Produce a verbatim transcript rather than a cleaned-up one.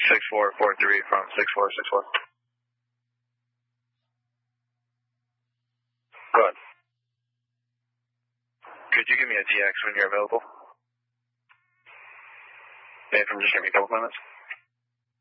six four four three from six four six four. Go ahead. Could you give me a T X when you're available? Maybe from just give me a couple minutes.